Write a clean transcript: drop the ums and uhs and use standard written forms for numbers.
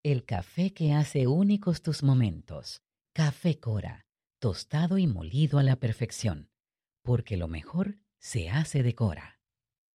El café que hace únicos tus momentos. Café Cora, tostado y molido a la perfección, porque lo mejor se hace de Cora.